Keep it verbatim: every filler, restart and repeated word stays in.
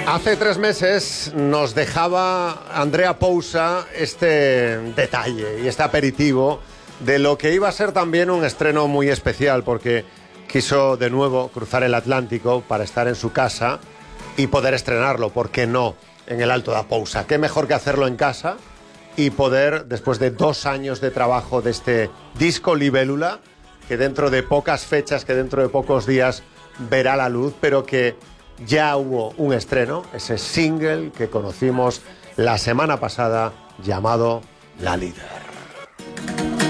Hace tres meses nos dejaba Andrea Pousa este detalle y este aperitivo de lo que iba a ser también un estreno muy especial, porque quiso de nuevo cruzar el Atlántico para estar en su casa y poder estrenarlo, ¿por qué no?, en el Alto da Pousa. Qué mejor que hacerlo en casa y poder, después de dos años de trabajo de este disco Libélula, que dentro de pocas fechas, que dentro de pocos días verá la luz, pero que ya hubo un estreno, ese single que conocimos la semana pasada llamado La Líder.